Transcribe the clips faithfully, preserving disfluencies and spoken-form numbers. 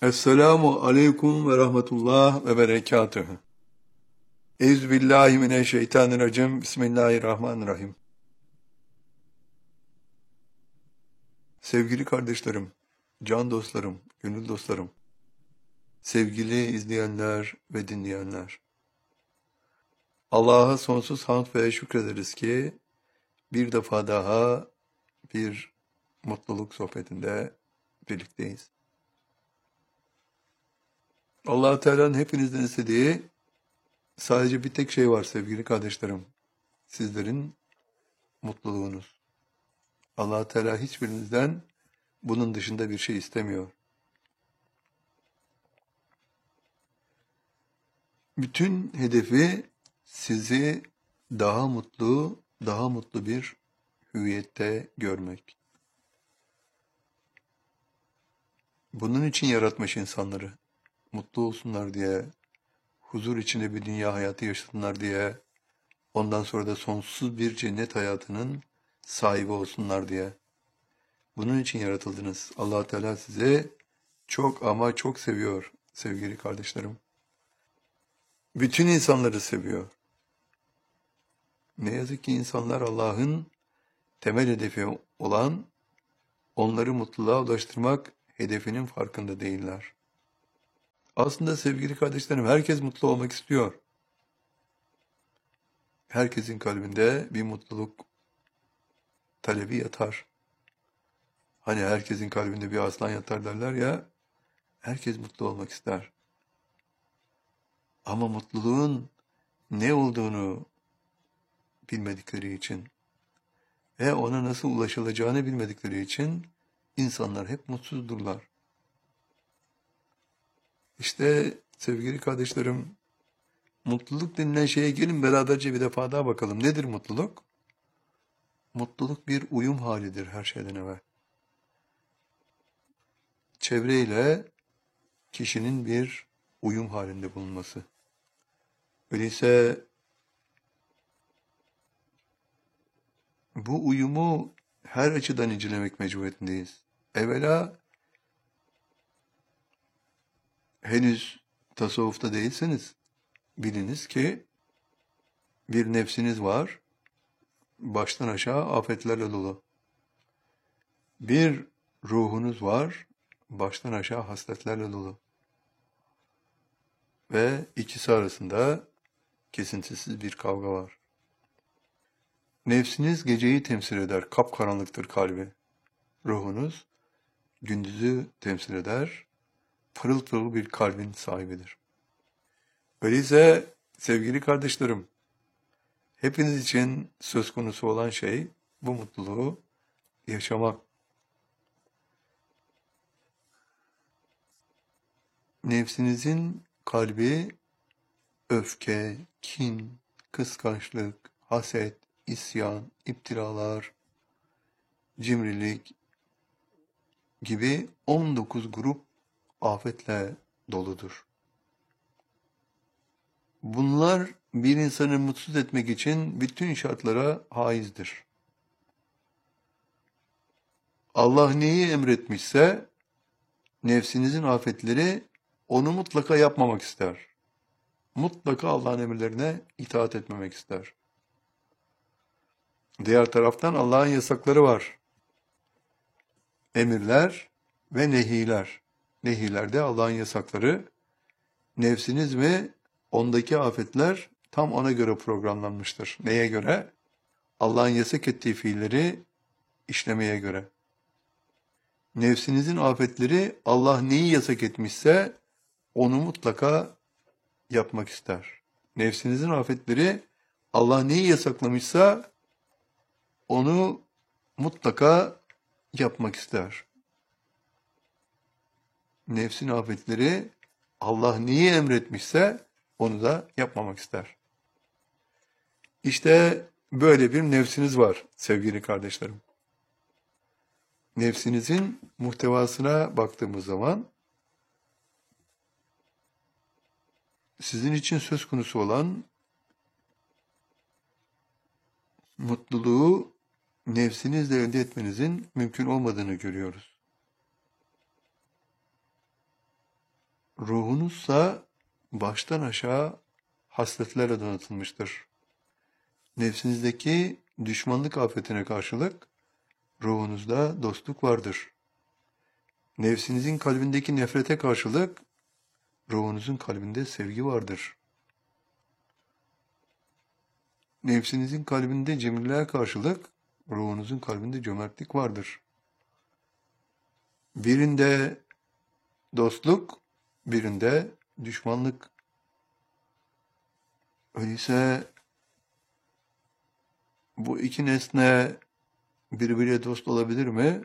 Esselamu aleyküm ve rahmetullah ve berekatühü. Euzubillahimineşşeytanirracim. Bismillahirrahmanirrahim. Sevgili kardeşlerim, can dostlarım, gönül dostlarım, sevgili izleyenler ve dinleyenler. Allah'a sonsuz hamd ve şükrederiz ki bir defa daha bir mutluluk sohbetinde birlikteyiz. Allah-u Teala'nın hepinizden istediği sadece bir tek şey var sevgili kardeşlerim. Sizlerin mutluluğunuz. Allah-u Teala hiçbirinizden bunun dışında bir şey istemiyor. Bütün hedefi sizi daha mutlu, daha mutlu bir hüviyette görmek. Bunun için yaratmış insanları. Mutlu olsunlar diye, huzur içinde bir dünya hayatı yaşasınlar diye, ondan sonra da sonsuz bir cennet hayatının sahibi olsunlar diye. Bunun için yaratıldınız. Allah Teala sizi çok ama çok seviyor sevgili kardeşlerim. Bütün insanları seviyor. Ne yazık ki insanlar Allah'ın temel hedefi olan onları mutluluğa ulaştırmak hedefinin farkında değiller. Aslında sevgili kardeşlerim herkes mutlu olmak istiyor. Herkesin kalbinde bir mutluluk talebi yatar. Hani herkesin kalbinde bir aslan yatar derler ya, herkes mutlu olmak ister. Ama mutluluğun ne olduğunu bilmedikleri için ve ona nasıl ulaşılacağını bilmedikleri için insanlar hep mutsuzdurlar. İşte sevgili kardeşlerim, mutluluk denilen şeye gelin beraberce bir defa daha bakalım. Nedir mutluluk? Mutluluk bir uyum halidir her şeyden evvel. Çevreyle kişinin bir uyum halinde bulunması. Öyleyse bu uyumu her açıdan incelemek mecburiyetindeyiz. Evvela henüz tasavvufta değilseniz biliniz ki bir nefsiniz var, baştan aşağı afetlerle dolu. Bir ruhunuz var, baştan aşağı hasletlerle dolu. Ve ikisi arasında kesintisiz bir kavga var. Nefsiniz geceyi temsil eder, kapkaranlıktır kalbi. Ruhunuz gündüzü temsil eder, pırıl pırıl bir kalbin sahibidir. Öyleyse sevgili kardeşlerim, hepiniz için söz konusu olan şey bu mutluluğu yaşamak. Nefsinizin kalbi öfke, kin, kıskançlık, haset, isyan, iptiralar, cimrilik gibi on dokuz grup afetle doludur. Bunlar bir insanı mutsuz etmek için bütün şartlara haizdir. Allah neyi emretmişse nefsinizin afetleri onu mutlaka yapmamak ister. Mutlaka Allah'ın emirlerine itaat etmemek ister. Diğer taraftan Allah'ın yasakları var. Emirler ve nehiler. Nehiler de Allah'ın yasakları. Nefsiniz ve ondaki afetler tam ona göre programlanmıştır. Neye göre? Allah'ın yasak ettiği fiilleri işlemeye göre. Nefsinizin afetleri Allah neyi yasak etmişse onu mutlaka yapmak ister. Nefsinizin afetleri Allah neyi yasaklamışsa onu mutlaka yapmak ister. Nefsin afetleri Allah neyi emretmişse onu da yapmamak ister. İşte böyle bir nefsiniz var sevgili kardeşlerim. Nefsinizin muhtevasına baktığımız zaman sizin için söz konusu olan mutluluğu nefsinizle elde etmenizin mümkün olmadığını görüyoruz. Ruhunuzsa baştan aşağı hasletlerle donatılmıştır. Nefsinizdeki düşmanlık afetine karşılık ruhunuzda dostluk vardır. Nefsinizin kalbindeki nefrete karşılık ruhunuzun kalbinde sevgi vardır. Nefsinizin kalbinde cimriliğe karşılık ruhunuzun kalbinde cömertlik vardır. Birinde dostluk, birinde düşmanlık. Öyleyse bu iki nesne birbiriyle dost olabilir mi?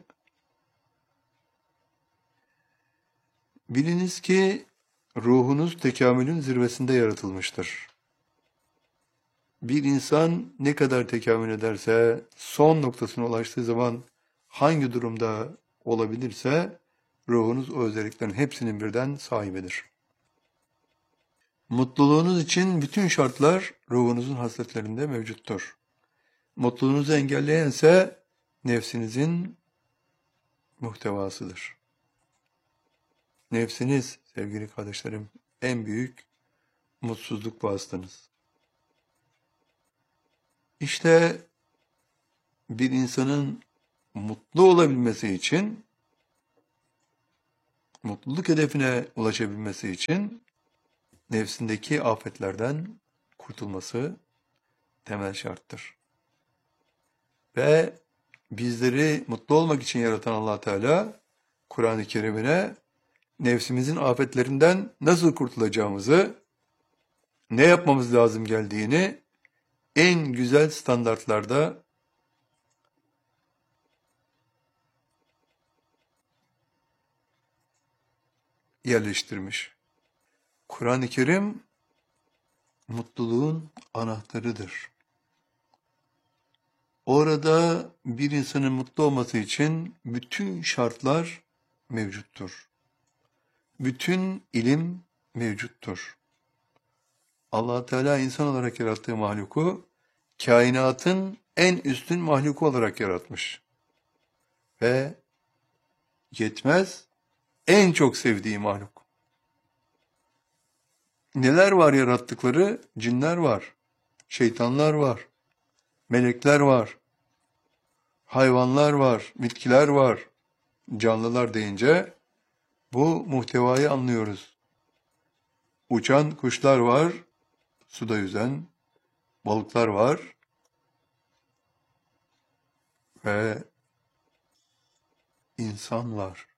Biliniz ki ruhunuz tekamülün zirvesinde yaratılmıştır. Bir insan ne kadar tekamül ederse, son noktasına ulaştığı zaman hangi durumda olabilirse, ruhunuz o özelliklerin hepsinin birden sahibidir. Mutluluğunuz için bütün şartlar ruhunuzun hasletlerinde mevcuttur. Mutluluğunuzu engelleyense nefsinizin muhtevasıdır. Nefsiniz sevgili kardeşlerim en büyük mutsuzluk vasıtanız. İşte bir insanın mutlu olabilmesi için, mutluluk hedefine ulaşabilmesi için nefsindeki afetlerden kurtulması temel şarttır. Ve bizleri mutlu olmak için yaratan Allah Teala Kur'an-ı Kerim'ine nefsimizin afetlerinden nasıl kurtulacağımızı, ne yapmamız lazım geldiğini en güzel standartlarda yerleştirmiş. Kur'an-ı Kerim mutluluğun anahtarıdır. Orada bir insanın mutlu olması için bütün şartlar mevcuttur. Bütün ilim mevcuttur. Allah Teala insan olarak yarattığı mahluku kainatın en üstün mahluku olarak yaratmış. Ve yetmez, en çok sevdiği mahluk. Neler var yarattıkları? Cinler var, şeytanlar var, melekler var, hayvanlar var, bitkiler var. Canlılar deyince bu muhtevayı anlıyoruz. Uçan kuşlar var, suda yüzen balıklar var ve insan var.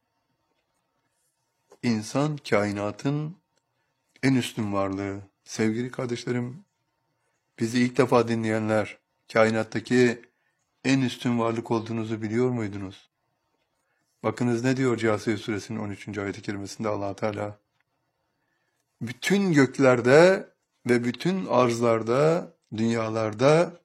İnsan kainatın en üstün varlığı. Sevgili kardeşlerim, bizi ilk defa dinleyenler, kainattaki en üstün varlık olduğunuzu biliyor muydunuz? Bakınız ne diyor Câsiye Suresinin on üçüncü ayet-i kerimesinde Allah Teala. Bütün göklerde ve bütün arzlarda, dünyalarda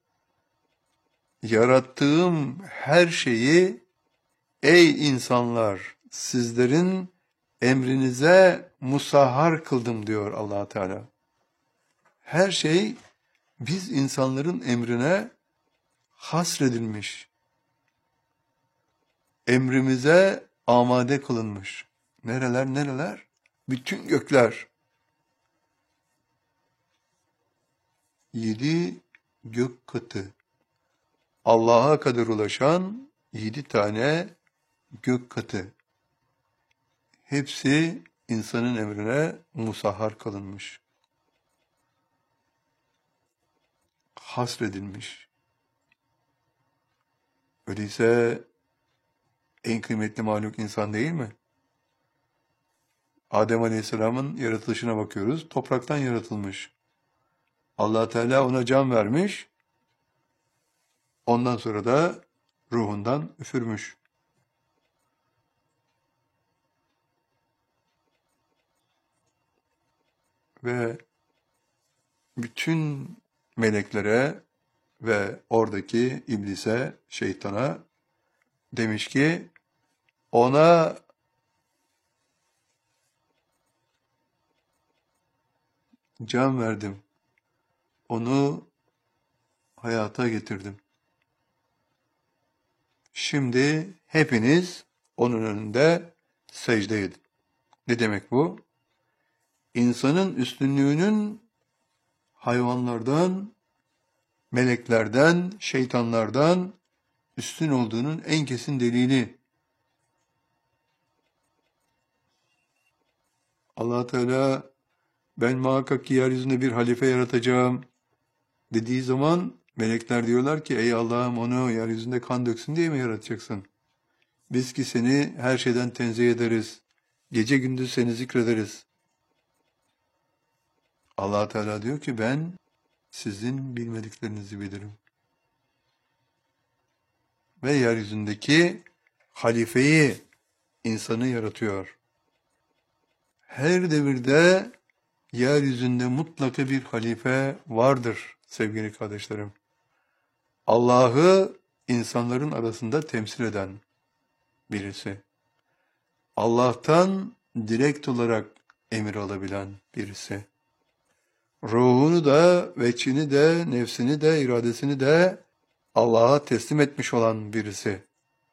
yarattığım her şeyi ey insanlar sizlerin emrinize musahhar kıldım diyor Allah Teala. Her şey biz insanların emrine hasredilmiş. Emrimize amade kılınmış. Nereler nereler? Bütün gökler. Yedi gök katı. Allah'a kadar ulaşan yedi tane gök katı. Hepsi insanın emrine musahhar kılınmış. Hasredilmiş. Öyleyse en kıymetli mahluk insan değil mi? Adem Aleyhisselam'ın yaratılışına bakıyoruz. Topraktan yaratılmış. Allah Teala ona can vermiş. Ondan sonra da ruhundan üfürmüş. Ve bütün meleklere ve oradaki iblise, şeytana demiş ki ona can verdim. Onu hayata getirdim. Şimdi hepiniz onun önünde secde edin. Ne demek bu? insanın üstünlüğünün hayvanlardan, meleklerden, şeytanlardan üstün olduğunun en kesin delili. Allah Teala ben muhakkak ki yeryüzünde bir halife yaratacağım dediği zaman melekler diyorlar ki ey Allah'ım onu yeryüzünde kan döksün diye mi yaratacaksın? Biz ki seni her şeyden tenzih ederiz. Gece gündüz seni zikrederiz. Allah Teala diyor ki ben sizin bilmediklerinizi bilirim. Ve yeryüzündeki halifeyi, insanı yaratıyor. Her devirde yeryüzünde mutlaka bir halife vardır sevgili kardeşlerim. Allah'ı insanların arasında temsil eden birisi. Allah'tan direkt olarak emir alabilen birisi. Ruhunu da, veçini de, nefsini de, iradesini de Allah'a teslim etmiş olan birisi.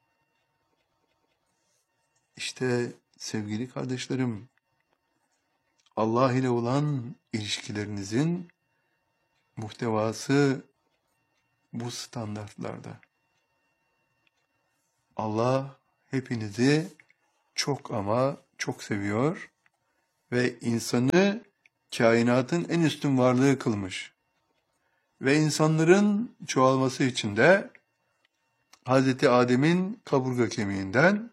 İşte sevgili kardeşlerim, Allah ile olan ilişkilerinizin muhtevası bu standartlarda. Allah hepinizi çok ama çok seviyor ve insanı kainatın en üstün varlığı kılmış. Ve insanların çoğalması için de Hazreti Adem'in kaburga kemiğinden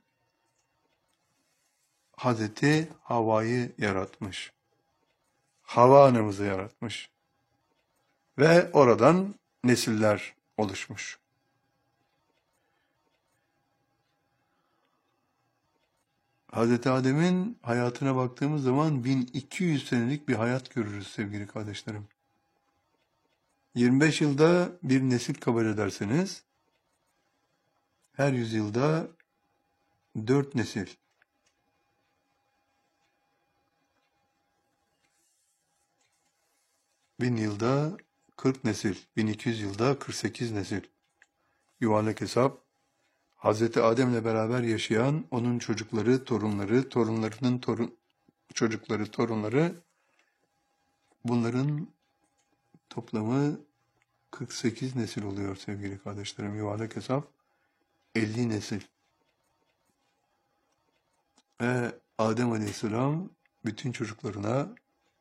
Hazreti Havva'yı yaratmış. Havva anamızı yaratmış. Ve oradan nesiller oluşmuş. Hazreti Adem'in hayatına baktığımız zaman bin iki yüz senelik bir hayat görürüz sevgili kardeşlerim. yirmi beş yılda bir nesil kabul ederseniz, her yüzyılda dört nesil. Bin yılda kırk nesil, bin iki yüz yılda kırk sekiz nesil. Yuvarlak hesap, Hazreti Adem'le beraber yaşayan onun çocukları, torunları, torunlarının torun, çocukları, torunları, bunların toplamı kırk sekiz nesil oluyor sevgili kardeşlerim. Yuvarlak hesap elli nesil. Ve Adem Aleyhisselam bütün çocuklarına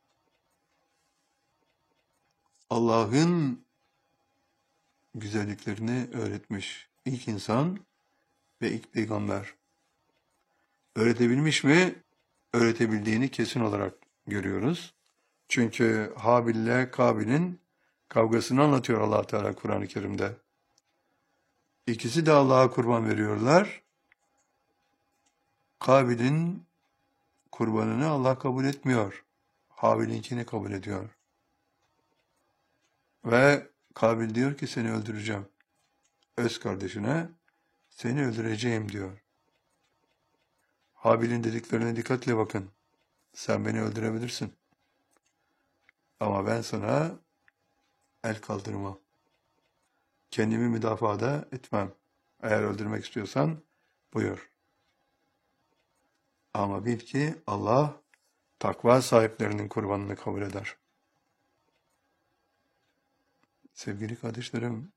Allah'ın güzelliklerini öğretmiş. İlk insan ve ilk peygamber. Öğretebilmiş mi? Öğretebildiğini kesin olarak görüyoruz. Çünkü Habil ile Kabil'in kavgasını anlatıyor Allah Teala Kur'an-ı Kerim'de. İkisi de Allah'a kurban veriyorlar. Kabil'in kurbanını Allah kabul etmiyor. Habil'inkini kabul ediyor. Ve Kabil diyor ki seni öldüreceğim. Öz kardeşine seni öldüreceğim diyor. Habil'in dediklerine dikkatle bakın. Sen beni öldürebilirsin. Ama ben sana el kaldırmam. Kendimi müdafaa etmem. Eğer öldürmek istiyorsan buyur. Ama bil ki Allah takva sahiplerinin kurbanını kabul eder. Sevgili kardeşlerim,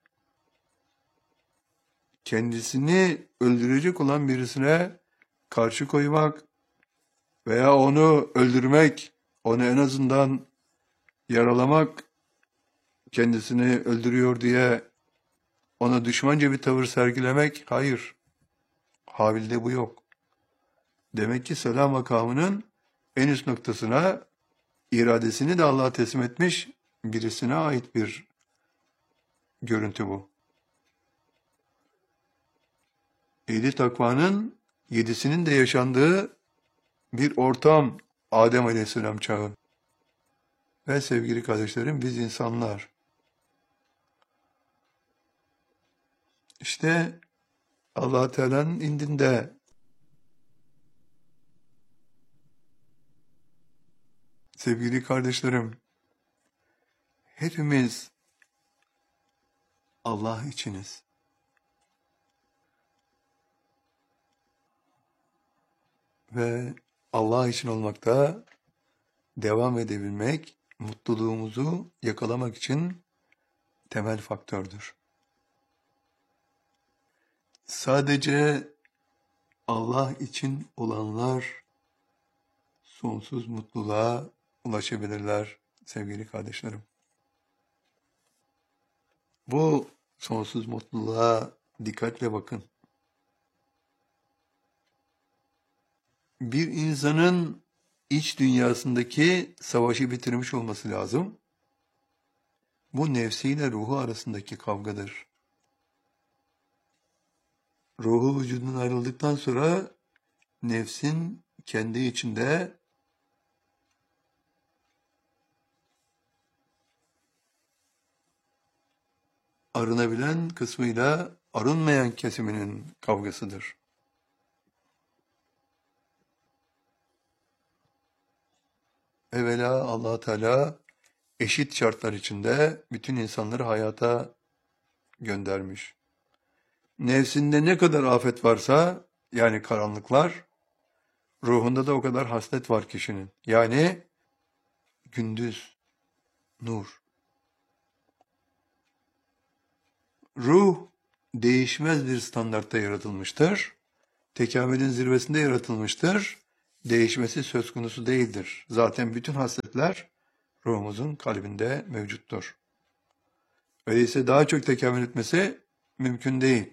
kendisini öldürecek olan birisine karşı koymak veya onu öldürmek, onu en azından yaralamak, kendisini öldürüyor diye ona düşmanca bir tavır sergilemek, hayır. Habil'de bu yok. Demek ki selam makamının en üst noktasına iradesini de Allah'a teslim etmiş birisine ait bir görüntü bu. Yedi takvanın yedisinin de yaşandığı bir ortam Adem Aleyhisselam çağı. Ve sevgili kardeşlerim biz insanlar. İşte Allah Teala'nın indinde sevgili kardeşlerim hepimiz Allah içiniz. Ve Allah için olmakta devam edebilmek, mutluluğumuzu yakalamak için temel faktördür. Sadece Allah için olanlar sonsuz mutluluğa ulaşabilirler sevgili kardeşlerim. Bu sonsuz mutluluğa dikkatle bakın. Bir insanın iç dünyasındaki savaşı bitirmiş olması lazım. Bu nefsiyle ruhu arasındaki kavgadır. Ruhu vücudundan ayrıldıktan sonra nefsin kendi içinde arınabilen kısmıyla arınmayan kesiminin kavgasıdır. Evvela Allah Teala eşit şartlar içinde bütün insanları hayata göndermiş. Nefsinde ne kadar afet varsa, yani karanlıklar, ruhunda da o kadar haslet var kişinin. Yani gündüz, nur. Ruh değişmez bir standartta yaratılmıştır. Tekamülün zirvesinde yaratılmıştır. Değişmesi söz konusu değildir. Zaten bütün hasletler ruhumuzun kalbinde mevcuttur. Öyleyse daha çok tekamül etmesi mümkün değil.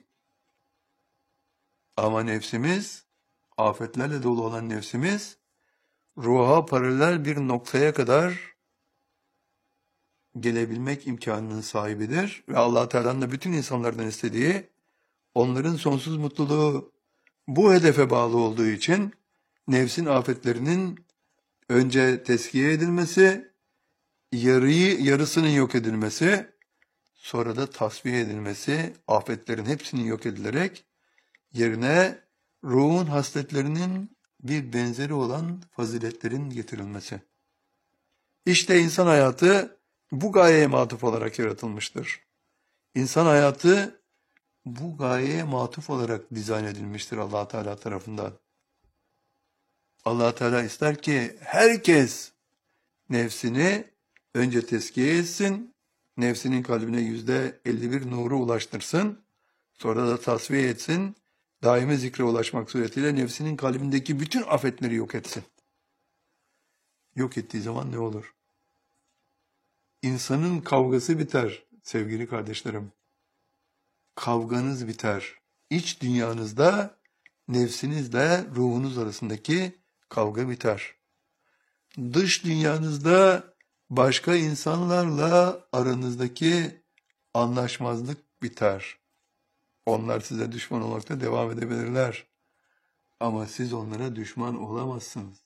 Ama nefsimiz, afetlerle dolu olan nefsimiz, ruha paralel bir noktaya kadar gelebilmek imkanının sahibidir. Ve Allah Teala'nın da bütün insanlardan istediği, onların sonsuz mutluluğu bu hedefe bağlı olduğu için, nefsin afetlerinin önce teskiye edilmesi, yarıyı, yarısının yok edilmesi, sonra da tasfiye edilmesi, afetlerin hepsinin yok edilerek, yerine ruhun hasletlerinin bir benzeri olan faziletlerin getirilmesi. İşte insan hayatı bu gayeye matuf olarak yaratılmıştır. İnsan hayatı bu gayeye matuf olarak dizayn edilmiştir Allah Teala tarafından. Allah Teala ister ki herkes nefsini önce tezkiye etsin, nefsinin kalbine yüzde elli bir nuru ulaştırsın, sonra da tasfiye etsin, daimi zikre ulaşmak suretiyle nefsinin kalbindeki bütün afetleri yok etsin. Yok ettiği zaman ne olur? İnsanın kavgası biter sevgili kardeşlerim. Kavganız biter. İç dünyanızda nefsinizle ruhunuz arasındaki kavga biter. Dış dünyanızda başka insanlarla aranızdaki anlaşmazlık biter. Onlar size düşman olmakta devam edebilirler. Ama siz onlara düşman olamazsınız.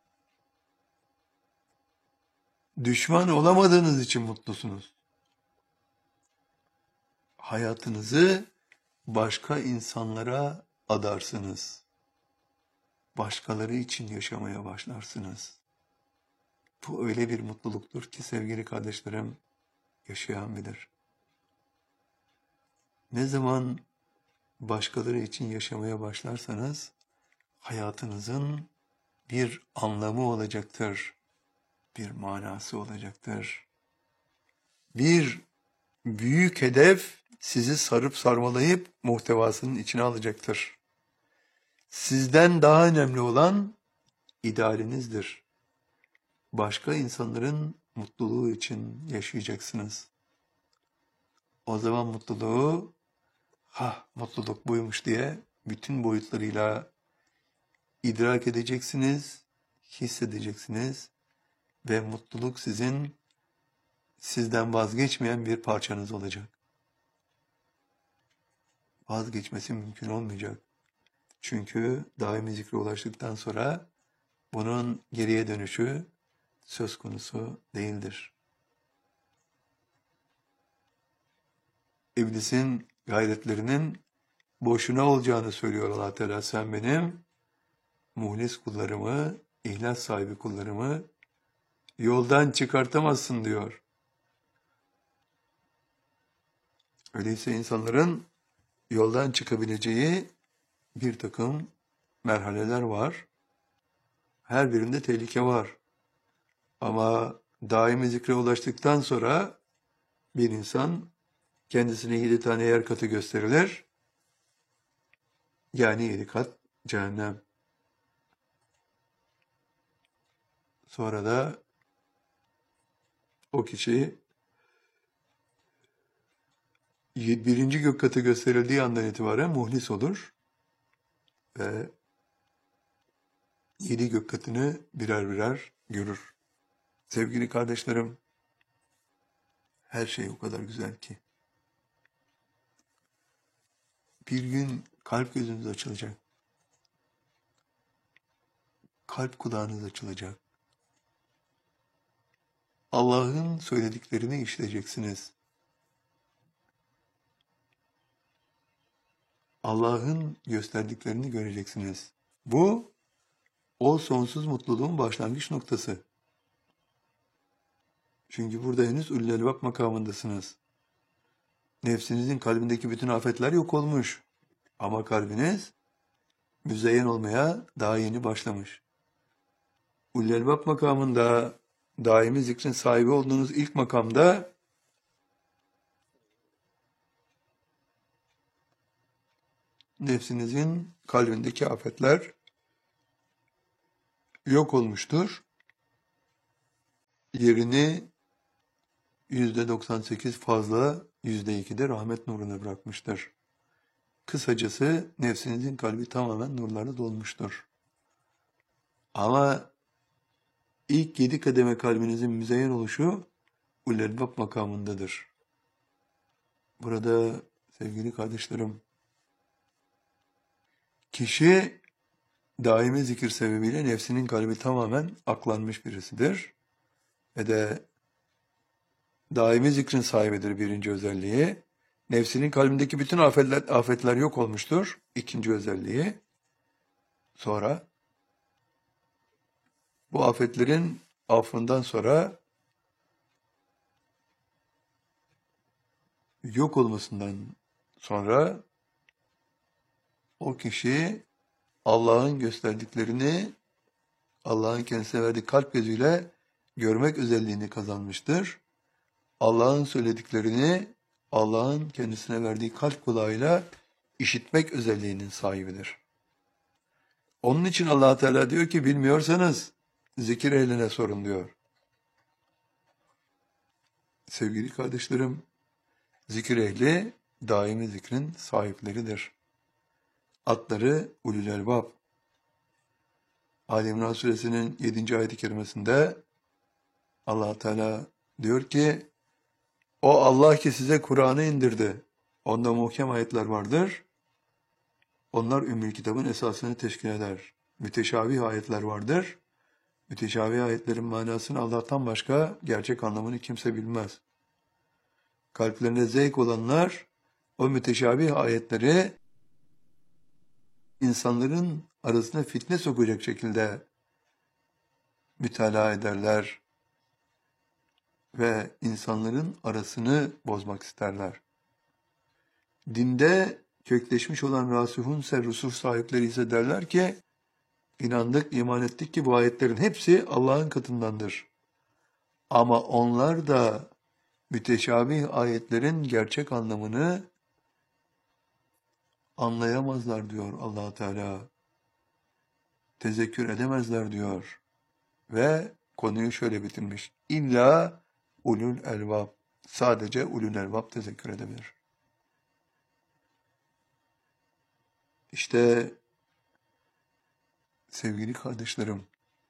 Düşman olamadığınız için mutlusunuz. Hayatınızı başka insanlara adarsınız. Başkaları için yaşamaya başlarsınız. Bu öyle bir mutluluktur ki sevgili kardeşlerim, yaşayan bilir. Ne zaman başkaları için yaşamaya başlarsanız, hayatınızın bir anlamı olacaktır, bir manası olacaktır. Bir büyük hedef sizi sarıp sarmalayıp muhtevasının içine alacaktır. Sizden daha önemli olan idealinizdir. Başka insanların mutluluğu için yaşayacaksınız. O zaman mutluluğu, ha mutluluk buymuş diye bütün boyutlarıyla idrak edeceksiniz, hissedeceksiniz ve mutluluk sizin sizden vazgeçmeyen bir parçanız olacak. Vazgeçmesi mümkün olmayacak. Çünkü daimi zikre ulaştıktan sonra bunun geriye dönüşü söz konusu değildir. İblisin gayretlerinin boşuna olacağını söylüyor Allah Teala. Sen benim muhlis kullarımı, ihlas sahibi kullarımı yoldan çıkartamazsın diyor. Öyleyse insanların yoldan çıkabileceği bir takım merhaleler var. Her birinde tehlike var. Ama daimi zikre ulaştıktan sonra bir insan kendisine yedi tane yer katı gösterilir. Yani yedi kat cehennem. Sonra da o kişi birinci gök katı gösterildiği andan itibaren muhlis olur ve yedi gök katını birer birer görür. Sevgili kardeşlerim, her şey o kadar güzel ki. Bir gün kalp gözünüz açılacak. Kalp kulağınız açılacak. Allah'ın söylediklerini işleyeceksiniz. Allah'ın gösterdiklerini göreceksiniz. Bu, o sonsuz mutluluğun başlangıç noktası. Çünkü burada henüz Ulul Elbab makamındasınız. Nefsinizin kalbindeki bütün afetler yok olmuş. Ama kalbiniz müzeyyen olmaya daha yeni başlamış. Ulul Elbab makamında, daimi zikrin sahibi olduğunuz ilk makamda nefsinizin kalbindeki afetler yok olmuştur. Yerini yüzde doksan sekiz fazla, yüzde iki de rahmet nuruna bırakmıştır. Kısacası nefsinizin kalbi tamamen nurlarla dolmuştur. Ama ilk yedi kademe kalbinizin müzeyyen oluşu Ulul Elbab makamındadır. Burada sevgili kardeşlerim, kişi daimi zikir sebebiyle nefsinin kalbi tamamen aklanmış birisidir. Ve de daimi zikrin sahibidir birinci özelliği. Nefsinin kalbindeki bütün afetler, afetler yok olmuştur. İkinci özelliği. Sonra bu afetlerin affından sonra yok olmasından sonra o kişi Allah'ın gösterdiklerini Allah'ın kendisine verdiği kalp gözüyle görmek özelliğini kazanmıştır. Allah'ın söylediklerini Allah'ın kendisine verdiği kalp kulağıyla işitmek özelliğinin sahibidir. Onun için Allah Teala diyor ki bilmiyorsanız zikir ehline sorun diyor. Sevgili kardeşlerim, zikir ehli daimi zikrin sahipleridir. Adları Ulul Elbab. Ali İmran suresinin yedinci ayet-i kerimesinde Allah Teala diyor ki o Allah ki size Kur'an'ı indirdi. Onda muhkem ayetler vardır. Onlar Ümmül Kitab'ın esasını teşkil eder. Müteşabih ayetler vardır. Müteşabih ayetlerin manasını Allah'tan başka gerçek anlamını kimse bilmez. Kalplerine zevk olanlar o müteşabih ayetleri insanların arasına fitne sokacak şekilde mütalaa ederler ve insanların arasını bozmak isterler. Dinde kökleşmiş olan rasihun serrusuf sahipleri ise derler ki inandık, iman ettik ki bu ayetlerin hepsi Allah'ın katındandır. Ama onlar da müteşabih ayetlerin gerçek anlamını anlayamazlar diyor Allah Teala. Tezekkür edemezler diyor. Ve konuyu şöyle bitirmiş. İlla ulul elbab. Sadece ulul elbab tezekkür edebilir. İşte sevgili kardeşlerim,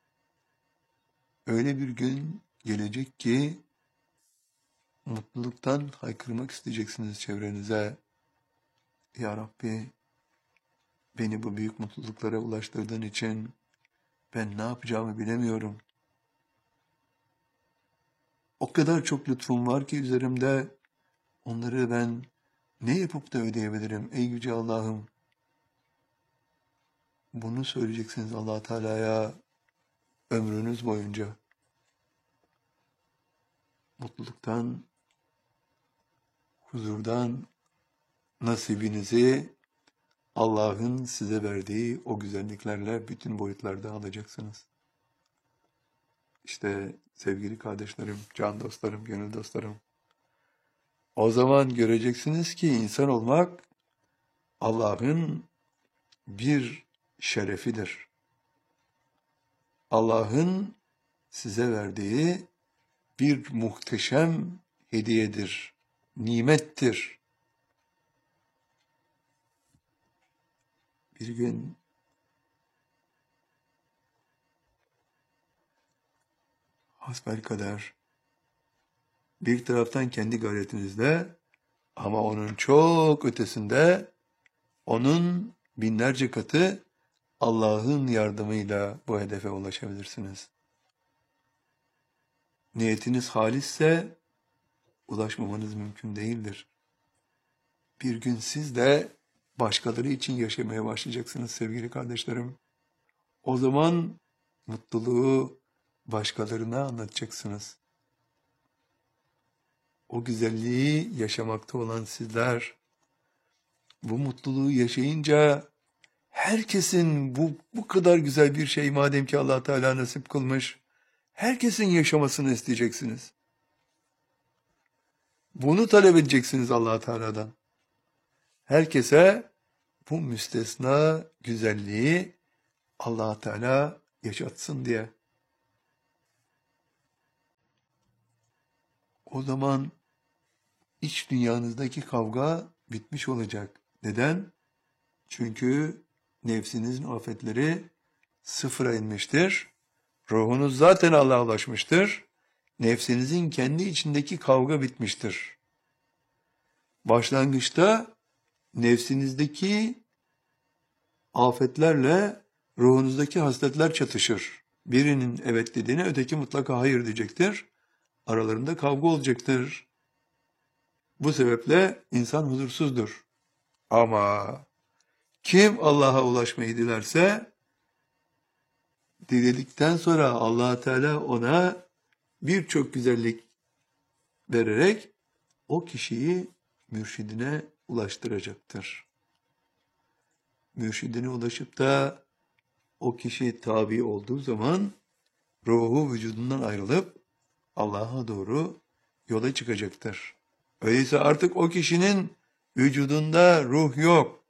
öyle bir gün gelecek ki mutluluktan haykırmak isteyeceksiniz çevrenize. Ya Rabbi, beni bu büyük mutluluklara ulaştırdığın için ben ne yapacağımı bilemiyorum. O kadar çok lütfum var ki üzerimde, onları ben ne yapıp da ödeyebilirim ey yüce Allah'ım. Bunu söyleyeceksiniz Allah Teala'ya ömrünüz boyunca. Mutluluktan, huzurdan nasibinizi Allah'ın size verdiği o güzelliklerle bütün boyutlarda alacaksınız. işte sevgili kardeşlerim, can dostlarım, gönül dostlarım. O zaman göreceksiniz ki insan olmak Allah'ın bir şerefidir. Allah'ın size verdiği bir muhteşem hediyedir, nimettir. Bir gün hasbelkader bir taraftan kendi gayretinizle ama onun çok ötesinde onun binlerce katı Allah'ın yardımıyla bu hedefe ulaşabilirsiniz. Niyetiniz halisse ulaşmamanız mümkün değildir. Bir gün siz de başkaları için yaşamaya başlayacaksınız sevgili kardeşlerim. O zaman mutluluğu başkalarına anlatacaksınız. O güzelliği yaşamakta olan sizler, bu mutluluğu yaşayınca herkesin bu, bu kadar güzel bir şey madem ki Allah Teala nasip kılmış, herkesin yaşamasını isteyeceksiniz. Bunu talep edeceksiniz Allah Teala'dan. Herkese bu müstesna güzelliği Allah Teala yaşatsın diye. O zaman iç dünyanızdaki kavga bitmiş olacak. Neden? Çünkü nefsinizin afetleri sıfıra inmiştir. Ruhunuz zaten Allah'a ulaşmıştır. Nefsinizin kendi içindeki kavga bitmiştir. Başlangıçta nefsinizdeki afetlerle ruhunuzdaki hasletler çatışır. Birinin evet dediğine öteki mutlaka hayır diyecektir. Aralarında kavga olacaktır. Bu sebeple insan huzursuzdur. Ama kim Allah'a ulaşmayı dilerse, diledikten sonra Allah Teala ona birçok güzellik vererek o kişiyi mürşidine ulaştıracaktır. Mürşidine ulaşıp da o kişi tabi olduğu zaman ruhu vücudundan ayrılıp Allah'a doğru yola çıkacaktır. Öyleyse artık o kişinin vücudunda ruh yok.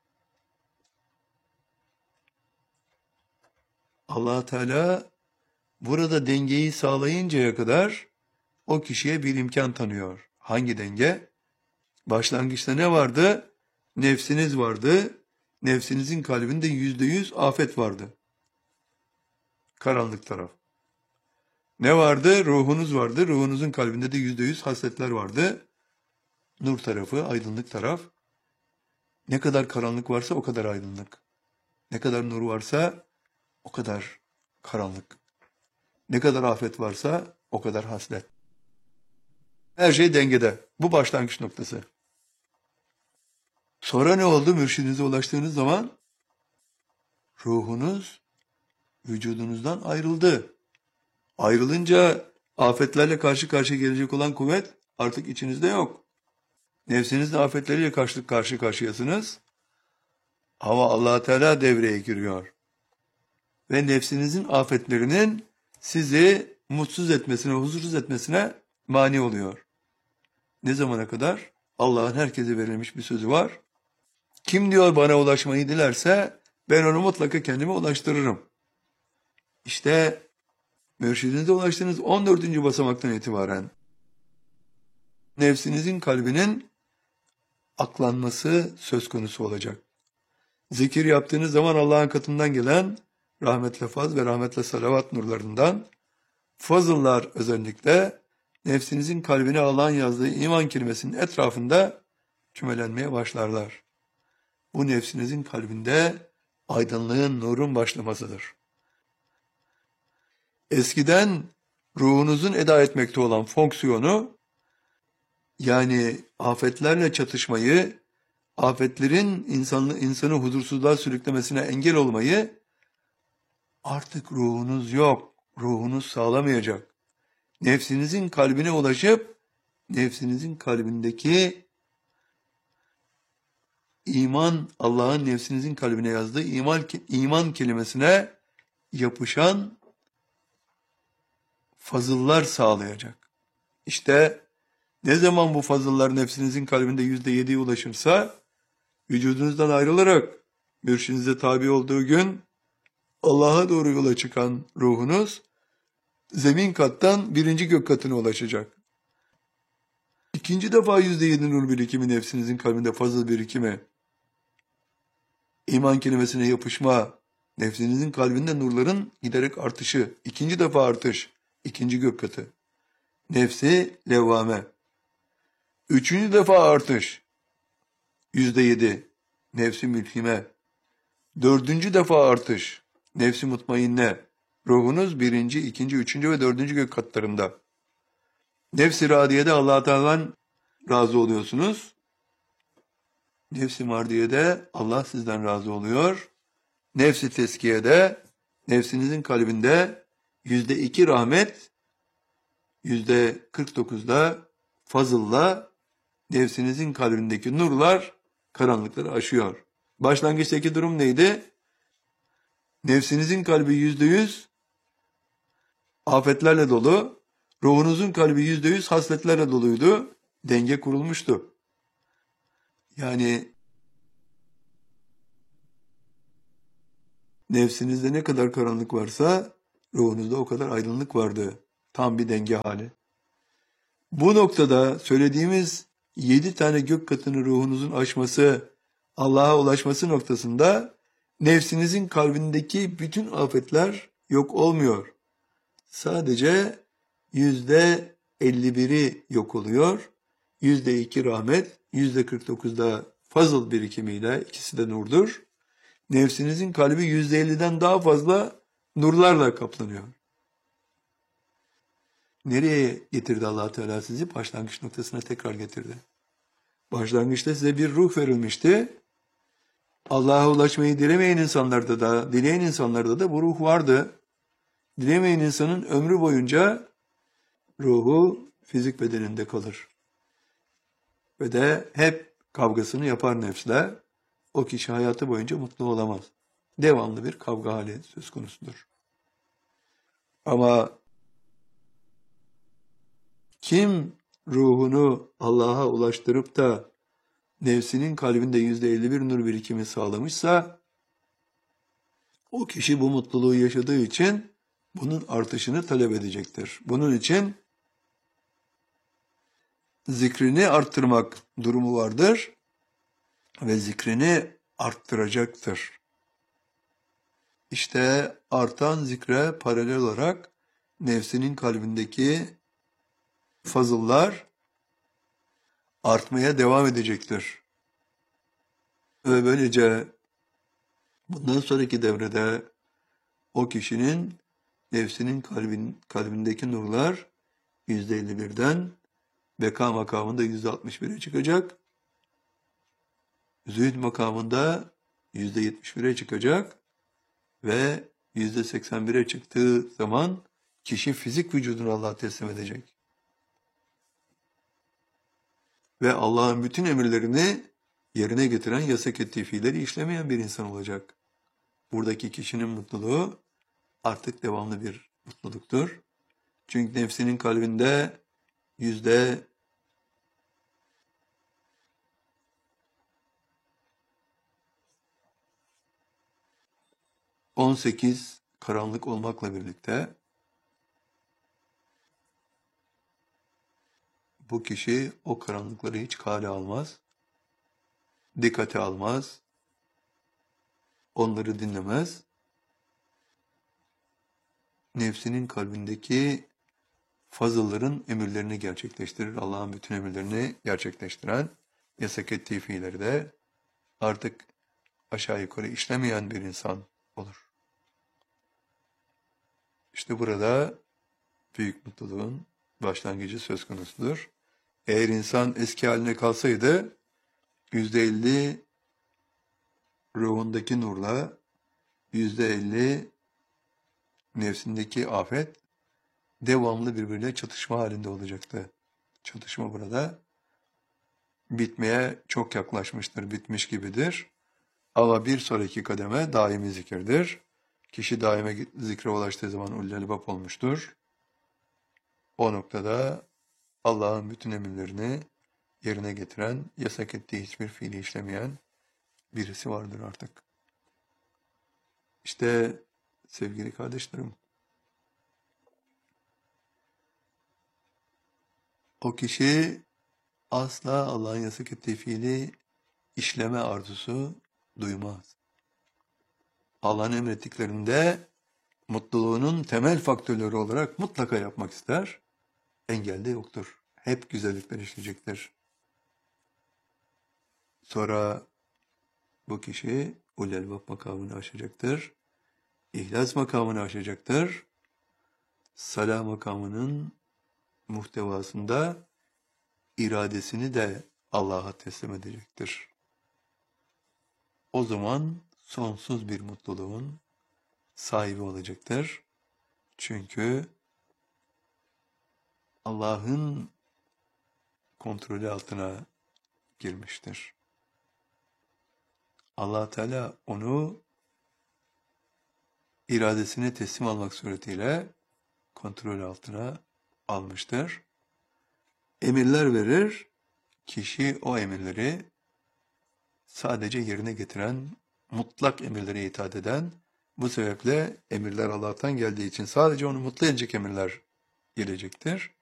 Allah Teala burada dengeyi sağlayıncaya kadar o kişiye bir imkan tanıyor. Hangi denge? Başlangıçta ne vardı? Nefsiniz vardı. Nefsinizin kalbinde yüzde yüz afet vardı. Karanlık taraf. Ne vardı? Ruhunuz vardı. Ruhunuzun kalbinde de yüzde yüz hasletler vardı. Nur tarafı, aydınlık taraf. Ne kadar karanlık varsa o kadar aydınlık. Ne kadar nur varsa o kadar karanlık. Ne kadar afet varsa o kadar haslet. Her şey dengede. Bu başlangıç noktası. Sonra ne oldu? Mürşidinize ulaştığınız zaman ruhunuz vücudunuzdan ayrıldı. Ayrılınca afetlerle karşı karşıya gelecek olan kuvvet artık içinizde yok. Nefsinizin afetleriyle karşı karşı karşıyasınız. Ama Allah Teala devreye giriyor. Ve nefsinizin afetlerinin sizi mutsuz etmesine, huzursuz etmesine mani oluyor. Ne zamana kadar? Allah'ın herkese verilmiş bir sözü var. Kim diyor bana ulaşmayı dilerse ben onu mutlaka kendime ulaştırırım. İşte mürşidinize ulaştığınız on dördüncü basamaktan itibaren nefsinizin kalbinin aklanması söz konusu olacak. Zikir yaptığınız zaman Allah'ın katından gelen rahmetle faz ve rahmetle salavat nurlarından fazıllar özellikle nefsinizin kalbine Allah'ın yazdığı iman kelimesinin etrafında kümelenmeye başlarlar. Bu nefsinizin kalbinde aydınlığın, nurun başlamasıdır. Eskiden ruhunuzun eda etmekte olan fonksiyonu, yani afetlerle çatışmayı, afetlerin insanı, insanı huzursuzluğa sürüklemesine engel olmayı, artık ruhunuz yok, ruhunuz sağlamayacak. Nefsinizin kalbine ulaşıp, nefsinizin kalbindeki iman, Allah'ın nefsinizin kalbine yazdığı iman, iman kelimesine yapışan fazıllar sağlayacak. İşte ne zaman bu fazıllar nefsinizin kalbinde yüzde yediye ulaşırsa, vücudunuzdan ayrılarak mürşidinize tabi olduğu gün Allah'a doğru yola çıkan ruhunuz zemin kattan birinci gök katına ulaşacak. İkinci defa yüzde yedi nur birikimi nefsinizin kalbinde fazıl birikimi, iman kelimesine yapışma, nefsinizin kalbinde nurların giderek artışı, ikinci defa artış, ikinci gök katı. Nefsi levvame. Üçüncü defa artış, yüzde yedi, nefsi mülhime. Dördüncü defa artış, nefsi mutmainne. Ruhunuz birinci, ikinci, üçüncü ve dördüncü gök katlarında. Nefs-i radiyede Allah-u Teala'dan razı oluyorsunuz. Nefs-i mardiyede Allah sizden razı oluyor. Nefs-i teskiyede, nefsinizin kalbinde yüzde iki rahmet, yüzde kırk dokuzda fazılla nefsinizin kalbindeki nurlar karanlıkları aşıyor. Başlangıçtaki durum neydi? Nefsinizin kalbi yüzde yüz afetlerle dolu, ruhunuzun kalbi yüzde yüz hasletlerle doluydu. Denge kurulmuştu. Yani nefsinizde ne kadar karanlık varsa ruhunuzda o kadar aydınlık vardı. Tam bir denge hali. Bu noktada söylediğimiz yedi tane gök katını ruhunuzun aşması, Allah'a ulaşması noktasında nefsinizin kalbindeki bütün afetler yok olmuyor. Sadece yüzde elli biri yok oluyor. Yüzde iki rahmet, yüzde kırk dokuzda fazıl birikimiyle, ikisi de nurdur. Nefsinizin kalbi yüzde elliden daha fazla nurlarla kaplanıyor. Nereye getirdi Allah Teala sizi? Başlangıç noktasına tekrar getirdi. Başlangıçta size bir ruh verilmişti. Allah'a ulaşmayı dilemeyen insanlarda da, dileyen insanlarda da bu ruh vardı. Dilemeyen insanın ömrü boyunca ruhu fizik bedeninde kalır. Ve de hep kavgasını yapar nefsle. O kişi hayatı boyunca mutlu olamaz. Devamlı bir kavga hali söz konusudur. Ama kim ruhunu Allah'a ulaştırıp da nefsinin kalbinde yüzde elli bir nur birikimi sağlamışsa, o kişi bu mutluluğu yaşadığı için bunun artışını talep edecektir. Bunun için zikrini arttırmak durumu vardır ve zikrini arttıracaktır. İşte artan zikre paralel olarak nefsinin kalbindeki fazıllar artmaya devam edecektir. Ve böylece bundan sonraki devrede o kişinin nefsinin kalbin, kalbindeki nurlar yüzde elli birden beka makamında yüzde altmış bire çıkacak. Zühd makamında yüzde yetmiş bire çıkacak ve yüzde seksen bire çıktığı zaman kişi fizik vücudunu Allah'a teslim edecek. Ve Allah'ın bütün emirlerini yerine getiren, yasak ettiği fiilleri işlemeyen bir insan olacak. Buradaki kişinin mutluluğu artık devamlı bir mutluluktur. Çünkü nefsinin kalbinde yüzde on sekiz karanlık olmakla birlikte bu kişi o karanlıkları hiç kale almaz, dikkate almaz, onları dinlemez. Nefsinin kalbindeki fazılların emirlerini gerçekleştirir. Allah'ın bütün emirlerini gerçekleştiren, yasak ettiği fiilleri de artık aşağı yukarı işlemeyen bir insan olur. İşte burada büyük mutluluğun başlangıcı söz konusudur. Eğer insan eski haline kalsaydı, yüzde elli ruhundaki nurla, yüzde elli nefsindeki afet devamlı birbiriyle çatışma halinde olacaktı. Çatışma burada bitmeye çok yaklaşmıştır, bitmiş gibidir. Ama bir sonraki kademe daimi zikirdir. Kişi daime zikre ulaştığı zaman ullü elbap olmuştur. O noktada Allah'ın bütün emirlerini yerine getiren, yasak ettiği hiçbir fiili işlemeyen birisi vardır artık. İşte sevgili kardeşlerim, o kişi asla Allah'ın yasak ettiği fiili işleme arzusu duymaz. Allah'ın emrettiklerinde mutluluğunun temel faktörleri olarak mutlaka yapmak ister. Engel de yoktur. Hep güzellikler işleyecektir. Sonra bu kişi ulul elbab makamını aşacaktır. İhlas makamını aşacaktır. Salah makamının muhtevasında iradesini de Allah'a teslim edecektir. O zaman sonsuz bir mutluluğun sahibi olacaktır. Çünkü Allah'ın kontrolü altına girmiştir. Allah Teala onu iradesine teslim almak suretiyle kontrol altına almıştır. Emirler verir, kişi o emirleri sadece yerine getiren, mutlak emirlere itaat eden, bu sebeple emirler Allah'tan geldiği için sadece onu mutlu edecek emirler gelecektir.